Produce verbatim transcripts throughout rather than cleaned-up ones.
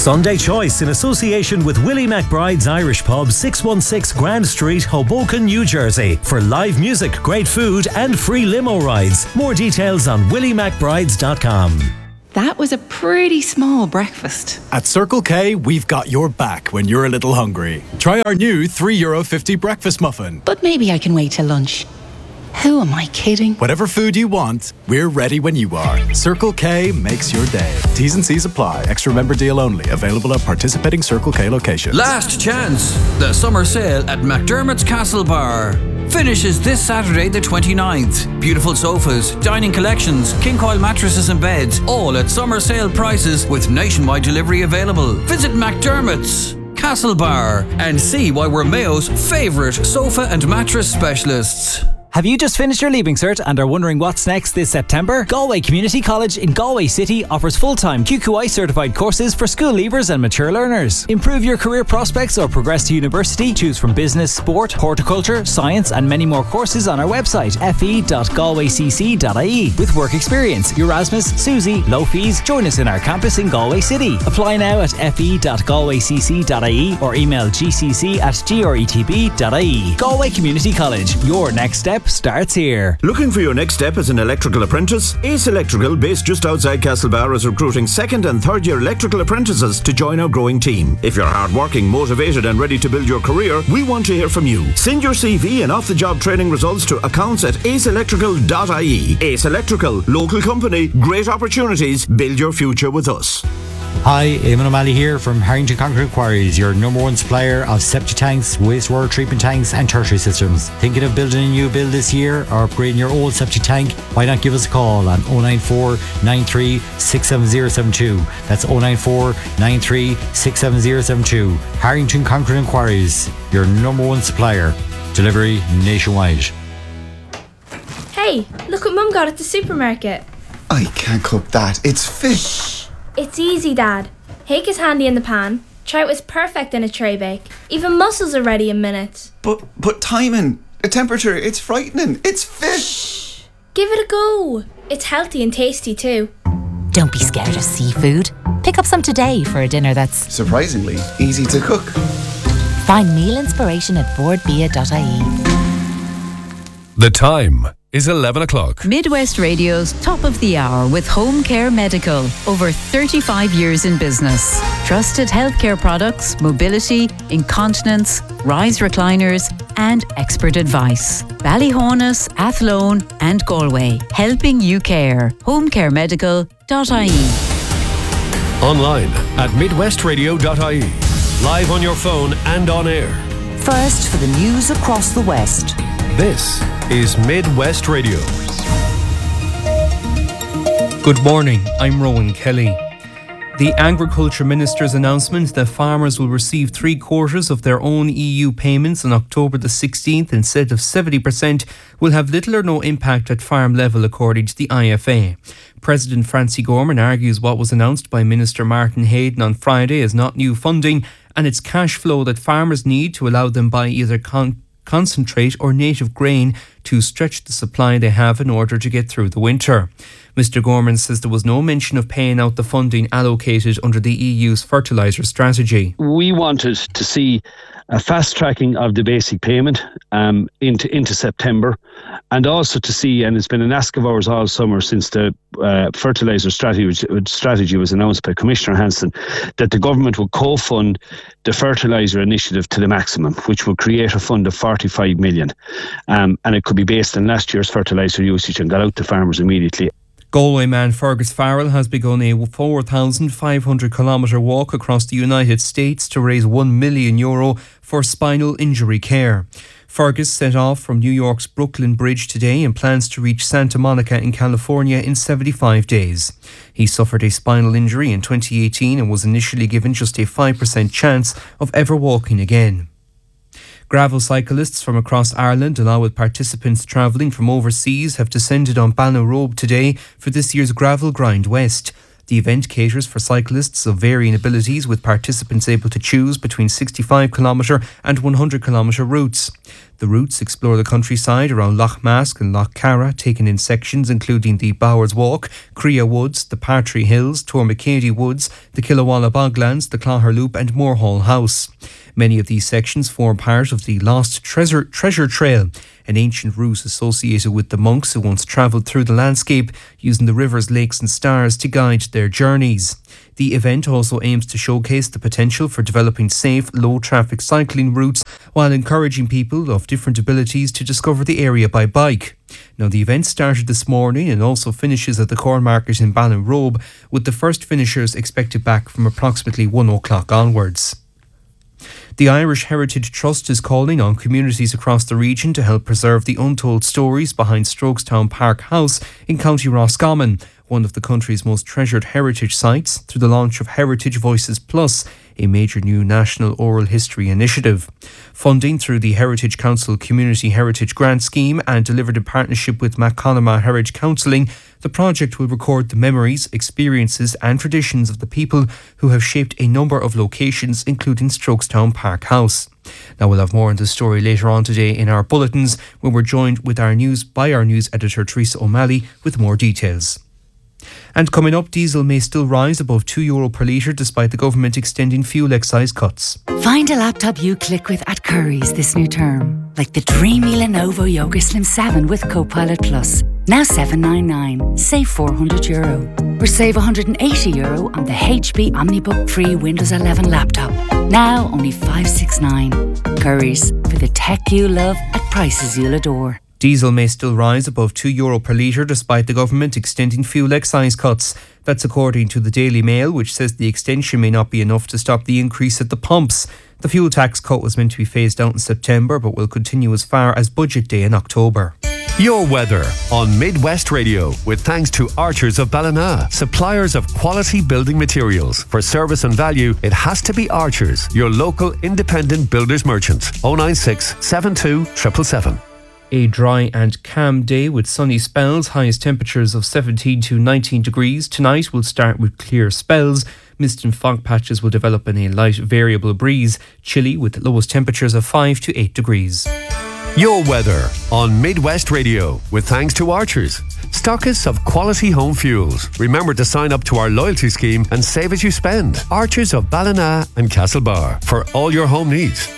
Sunday Choice in association with Willie McBride's Irish Pub, six one six Grand Street, Hoboken, New Jersey. For live music, great food and free limo rides. More details on willie mcbrides dot com. That was a pretty small breakfast. At Circle K, we've got your back when you're a little hungry. Try our new three euro fifty breakfast muffin. But maybe I can wait till lunch. Who am I kidding? Whatever food you want, we're ready when you are. Circle K makes your day. T's and C's apply. Extra member deal only. Available at participating Circle K locations. Last chance. The summer sale at McDermott's Castle Bar finishes this Saturday the twenty-ninth. Beautiful sofas, dining collections, king coil mattresses and beds, all at summer sale prices with nationwide delivery available. Visit McDermott's Castle Bar and see why we're Mayo's favourite sofa and mattress specialists. Have you just finished your Leaving Cert and are wondering what's next this September? Galway Community College in Galway City offers full-time Q Q I certified courses for school leavers and mature learners. Improve your career prospects or progress to university. Choose from business, sport, horticulture, science and many more courses on our website f e dot galway c c dot i e. With work experience, Erasmus, Susie, low fees. Join us in our campus in Galway City. Apply now at f e dot galway c c dot i e or email g c c at gretb dot i e. Galway Community College. Your next step starts here. Looking for your next step as an electrical apprentice? Ace Electrical, based just outside Castlebar, is recruiting second and third year electrical apprentices to join our growing team. If you're hardworking, motivated and ready to build your career, we want to hear from you. Send your C V and off-the-job training results to accounts at ace electrical dot i e. Ace Electrical, local company, great opportunities, build your future with us. Hi, Eamon O'Malley here from Harrington Concrete Quarries, your number one supplier of septic tanks, wastewater treatment tanks and tertiary systems. Thinking of building a new build this year or upgrading your old septic tank? Why not give us a call on oh nine four, nine three, six seven zero seven two. That's oh nine four, nine three, six seven zero seven two. Harrington Concrete Quarries, your number one supplier. Delivery nationwide. Hey, look what Mum got at the supermarket. I can't cook that. It's fish. It's easy, Dad. Hake is handy in the pan. Trout is perfect in a tray bake. Even mussels are ready in minutes. But but timing, a temperature, it's frightening. It's fish. Shh. Give it a go. It's healthy and tasty too. Don't be scared of seafood. Pick up some today for a dinner that's surprisingly easy to cook. Find meal inspiration at board bia dot i e. The time is eleven o'clock. Midwest Radio's Top of the Hour with Home Care Medical. Over thirty-five years in business. Trusted healthcare products, mobility, incontinence, rise recliners and expert advice. Ballyhonus, Athlone and Galway. Helping you care. home care medical dot i e. Online at midwest radio dot i e. Live on your phone and on air. First for the news across the West. This is Midwest Radio. Good morning, I'm Rowan Kelly. The Agriculture Minister's announcement that farmers will receive three quarters of their own E U payments on October the sixteenth instead of seventy percent will have little or no impact at farm level, according to the I F A. President Francie Gorman argues what was announced by Minister Martin Hayden on Friday is not new funding and it's cash flow that farmers need to allow them buy either con- concentrate or native grain to stretch the supply they have in order to get through the winter. Mister Gorman says there was no mention of paying out the funding allocated under the E U's fertiliser strategy. We wanted to see a fast tracking of the basic payment um, into into September, and also to see, and it's been an ask of ours all summer since the uh, fertiliser strategy, which, strategy was announced by Commissioner Hansen, that the government would co-fund the fertiliser initiative to the maximum, which would create a fund of forty-five million, um, and it could be based on last year's fertiliser usage and got out to farmers immediately. Galway man Fergus Farrell has begun a four thousand five hundred kilometre walk across the United States to raise one million euro for spinal injury care. Fergus set off from New York's Brooklyn Bridge today and plans to reach Santa Monica in California in seventy-five days. He suffered a spinal injury in twenty eighteen and was initially given just a five percent chance of ever walking again. Gravel cyclists from across Ireland, along with participants travelling from overseas, have descended on Balnarobe today for this year's Gravel Grind West. The event caters for cyclists of varying abilities, with participants able to choose between sixty-five kilometre and one hundred kilometre routes. The routes explore the countryside around Loch Mask and Loch Cara, taking in sections including the Bowers Walk, Crea Woods, the Partry Hills, Tormacady Woods, the Killawalla Boglands, the Clogher Loop and Moorhall House. Many of these sections form part of the Lost Treasure, Treasure Trail, an ancient route associated with the monks who once travelled through the landscape using the rivers, lakes and stars to guide their journeys. The event also aims to showcase the potential for developing safe, low-traffic cycling routes while encouraging people of different abilities to discover the area by bike. Now, the event started this morning and also finishes at the Corn Market in Ballinrobe, with the first finishers expected back from approximately one o'clock onwards. The Irish Heritage Trust is calling on communities across the region to help preserve the untold stories behind Strokestown Park House in County Roscommon, one of the country's most treasured heritage sites, through the launch of Heritage Voices Plus, a major new national oral history initiative. Funding through the Heritage Council Community Heritage Grant Scheme and delivered in partnership with McConaughey Heritage Counselling, the project will record the memories, experiences and traditions of the people who have shaped a number of locations, including Strokestown Park House. Now, we'll have more on this story later on today in our bulletins, when we're joined with our news by our news editor Teresa O'Malley with more details. And coming up, diesel may still rise above two euro per litre despite the government extending fuel excise cuts. Find a laptop you click with at Curry's this new term, like the dreamy Lenovo Yoga Slim seven with Copilot Plus. Now seven ninety-nine, save four hundred euro. Or save one hundred eighty euro on the H P OmniBook Free Windows eleven laptop. Now only five sixty-nine. Curry's, for the tech you love at prices you'll adore. Diesel may still rise above two euro per litre despite the government extending fuel excise cuts. That's according to the Daily Mail, which says the extension may not be enough to stop the increase at the pumps. The fuel tax cut was meant to be phased out in September, but will continue as far as Budget Day in October. Your weather on Midwest Radio, with thanks to Archers of Ballina, suppliers of quality building materials. For service and value, it has to be Archers, your local independent builders merchant. oh nine six, seven two, seven seven seven. A dry and calm day with sunny spells, highest temperatures of seventeen to nineteen degrees. Tonight will start with clear spells. Mist and fog patches will develop in a light variable breeze. Chilly with lowest temperatures of five to eight degrees. Your weather on Midwest Radio, with thanks to Archers, stockists of quality home fuels. Remember to sign up to our loyalty scheme and save as you spend. Archers of Ballina and Castlebar, for all your home needs.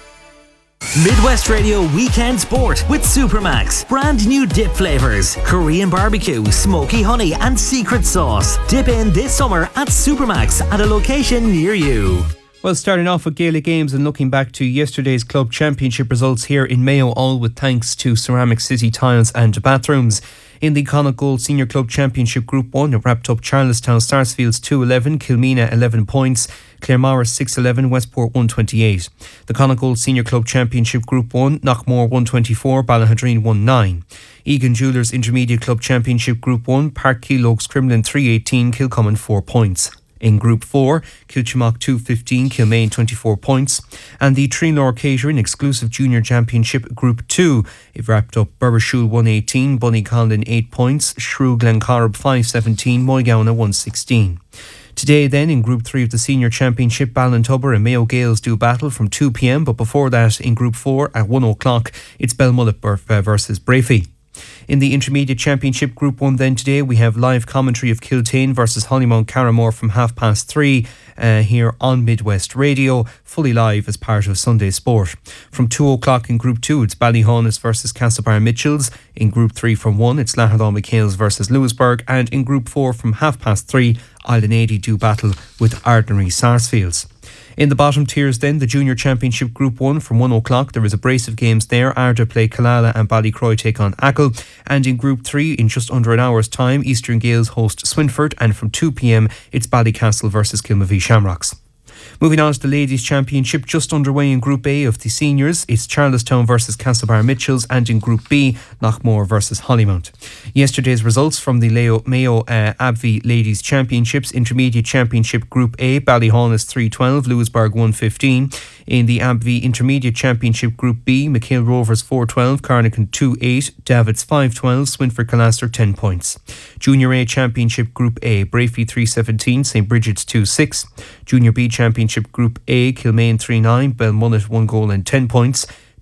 Midwest Radio Weekend Sport with Supermax. Brand new dip flavours: Korean barbecue, smoky honey and secret sauce. Dip in this summer at Supermax at a location near you. Well, starting off with Gaelic games and looking back to yesterday's club championship results here in Mayo, all with thanks to Ceramic City tiles and bathrooms. In the Connacht Gold Senior Club Championship Group one, it wrapped up Charlestown Sarsfields two eleven, Kilmena eleven points, Claremorris six eleven, Westport one twenty-eight. The Connacht Gold Senior Club Championship Group one, Knockmore one twenty-four, Ballahadreen one nine. Egan Jewellers Intermediate Club Championship Group one, Park Keeloaks Crimlin three eighteen, Kilcommon four points. In Group four, Kilchimock two fifteen, Kilmaine twenty-four points. And the Trinor Catering Exclusive Junior Championship Group two, it wrapped up Burrishool one eighteen, Bunnyconlin eight points, Shrew Glencorrib five seventeen, Moygowna one sixteen. Today then, in Group three of the Senior Championship, Ballintubber and Mayo Gales do battle from two p.m, but before that, in Group four at one o'clock, it's Belmullet versus Brafey. In the Intermediate Championship Group one then today, we have live commentary of Kiltane versus Hollymount Carramore from half past three uh, here on Midwest Radio, fully live as part of Sunday Sport. From two o'clock in Group two, it's Ballyhaunis versus Castlebar Mitchells. In Group three from one, it's Laherdaw McHale's versus Lewisburg. And in Group four from half past three, Island eighty do battle with Ardnary Sarsfields. In the bottom tiers then, the Junior Championship Group one from one o'clock, there is a brace of games there. Ardra play Killala and Ballycroy take on Achill. And in Group three, in just under an hour's time, Eastern Gales host Swinford, and from two p.m, it's Ballycastle versus Kilmavie Shamrocks. Moving on to the Ladies' Championship, just underway in Group A of the Seniors, it's Charlestown versus Castlebar Mitchells, and in Group B, Knockmore versus Hollymount. Yesterday's results from the Leo, Mayo uh, Abvie Ladies' Championships: Intermediate Championship Group A, Ballyhaunis three twelve, Lewisburg one fifteen. In the Abvie Intermediate Championship Group B, McHale Rovers four twelve, Carnican two eight, Davids five twelve, Swinford Calaster ten points. Junior A Championship Group A, Brafey three seventeen, St Bridget's two six. Junior B Championship Group A, Kilmaine three nine, Belmullet one goal and ten points.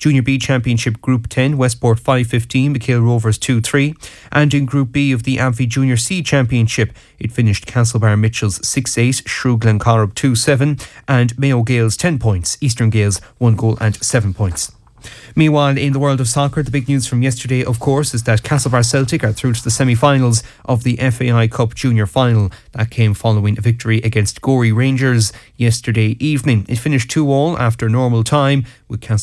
Junior B Championship Group ten, Westport five fifteen, McHale Rovers two three. And in Group B of the A M V Junior C Championship, it finished Castlebar Mitchells six eight, Shrew Glencorrib two seven, and Mayo Gales ten points, Eastern Gales one goal and seven points. Meanwhile, in the world of soccer, the big news from yesterday, of course, is that Castlebar Celtic are through to the semi-finals of the F A I Cup Junior Final. That came following a victory against Gorey Rangers yesterday evening. It finished two all after normal time, with Castlebar